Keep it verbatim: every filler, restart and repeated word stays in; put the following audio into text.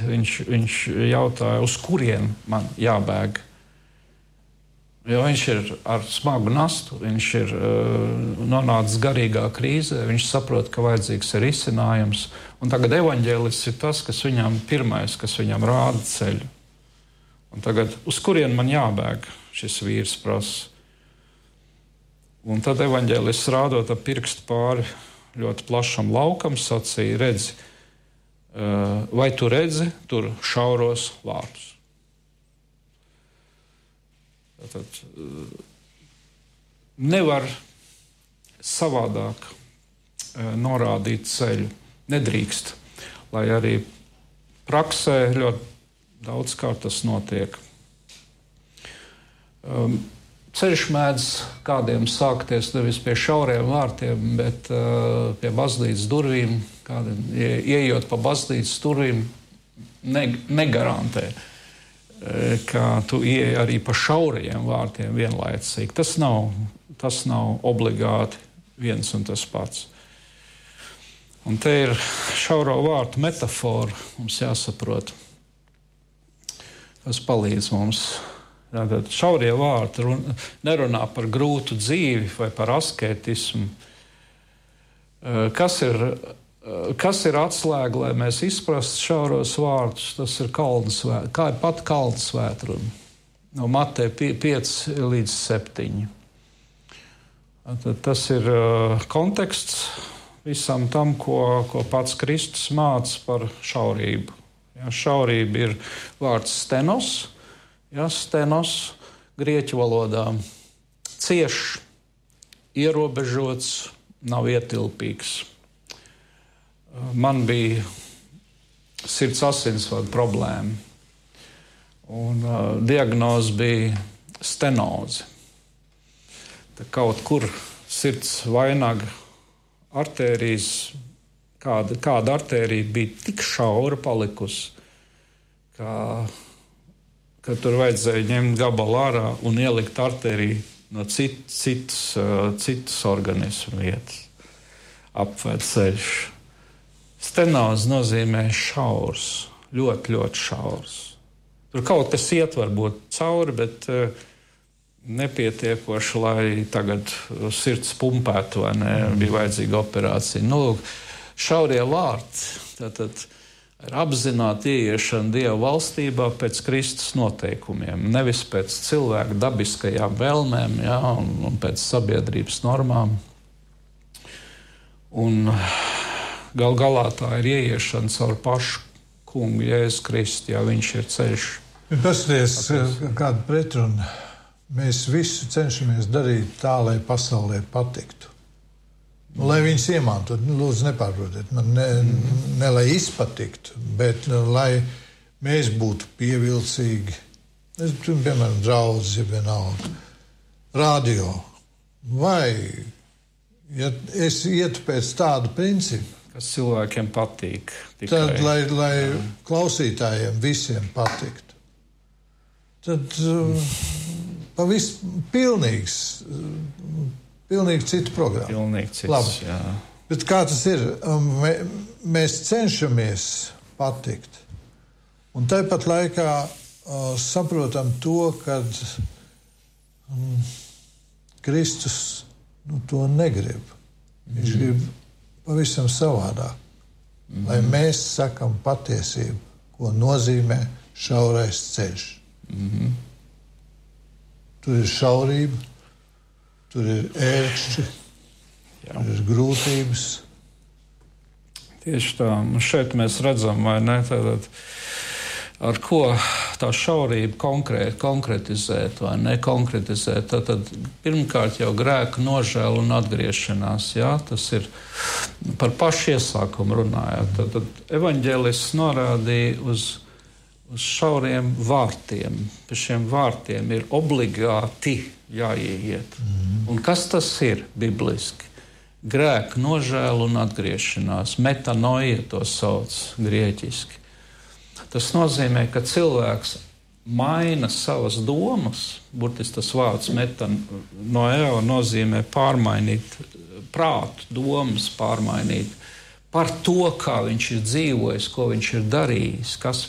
viņš, viņš jautāja, uz kurien man jābēg. Jo viņš ir ar smagu nastu, viņš ir uh, nonācis garīgā krīzē, viņš saprot, ka vajadzīgs ir risinājums. Un tagad evaņģēlists ir tas, kas viņam pirmais, kas viņam rāda ceļu. Un tagad, uz kurien man jābēg, šis vīrs prasa. Un tad evaņģēlists rādot ar pirkstu pāri ļoti plašam laukam, sacīja, redzi, uh, vai tu redzi tur šauros vārtus? Tad uh, nevar savādāk uh, norādīt ceļu. Nedrīkst, lai arī praksē ļoti daudz kā tas notiek. Um, Ceļš mēdz kādiem sākties nevis pie šauriem vārtiem, bet uh, pie baznīcas durvīm. Kādiem, ie, ieejot pa baznīcas durvīm, ne, negarantē, uh, ka tu ieej arī pa šaurajiem vārtiem vienlaicīgi. Tas nav, tas nav obligāti viens un tas pats. Un te ir šauro vārtu metafora, mums jāsaprot. Tas palīdz mums. Tātad šaurie vārti nerunā par grūtu dzīvi vai par asketismu. Kas ir, kas ir atslēga, lai mēs izprastu šauros vārtus? Tas ir kalnsvēt, kā ir pat kalnsvētruna. No Mateja pieci līdz septiņi. Tātad tas ir konteksts visam tam, ko, ko pats Kristus māca par šaurību. Ja, šaurība ir vārds stenos. Ja, stenos, grieķu valodā, ciešs, ierobežots, nav ietilpīgs. Man bija sirds asinsvadu problēma, un uh, diagnoze bija stenoze. Tā kaut kur sirds vainaga artērijas, kāda, kāda artērija bija tik šaura palikusi, kā ka tur vajadzēja ņemt gabalu ārā un ielikt arteriju no cit, citas, uh, citas organismu vietas. Apvērt ceļš. Stenoze nozīmē šaurs, ļoti, ļoti šaurs. Tur kaut kas iet varbūt cauri, bet uh, nepietiekoši, lai tagad sirds pumpētu, vai ne, bija vajadzīga operācija. Nu, šaurie vārti, tātad ir apzināta ieiešana Dieva valstībā pēc Kristus noteikumiem, nevis pēc cilvēka dabiskajām vēlmēm, ja, un, un pēc sabiedrības normām. Un gal galā tā ir ieiešana caur pašu kungu Jēzus Kristu, ja viņš ir ceļš. Paskaties, kāda pretruna. Mēs visu cenšamies darīt tā, lai pasaulē patiktu. Nu, lai viņus iemantot, nu, lūdzu, nepārprotiet, man ne, ne lai izpatiktu, bet nu, lai mēs būtu pievilcīgi. Es, piemēram, draudzes, ja vienalga, radio. Vai, ja es ietu pēc tādu principu, kas cilvēkiem patīk, tikai, tad, lai, lai klausītājiem visiem patiktu, tad uh, pavis pilnīgs, uh, Pilnīgi cita programma. Pilnīgi cits, Labi. Jā. Bet kā tas ir? Mē, mēs cenšamies patikt. Un tāpat laikā uh, saprotam to, ka um, Kristus nu, to negrib. Viņš mm. grib pavisam savādāk. Mm. Lai mēs sakam patiesību, ko nozīmē šaurais ceļš. Mm. Tur ir šaurība. Tur ir ērkšķi, tur ir grūtības. Tieši tā. Un šeit mēs redzam, vai ne, tātad, ar ko tā šaurība konkrēt, konkretizēt vai nekonkretizēt. Tātad, pirmkārt jau grēka nožēla un atgriešanās. Jā? Tas ir par pašu iesākumu runājot. Tātad evaņģēlists norādīja uz, uz šauriem vārtiem. Pie šiem vārtiem ir obligāti jāieiet. Mm. Un kas tas ir bibliski? Grēka nožēla un atgriešanās. Metanoia to sauc grieķiski. Tas nozīmē, ka cilvēks maina savas domas. Burtiski tas vārds metanoia nozīmē pārmainīt prātu, domas pārmainīt par to, kā viņš ir dzīvojis, ko viņš ir darījis, kas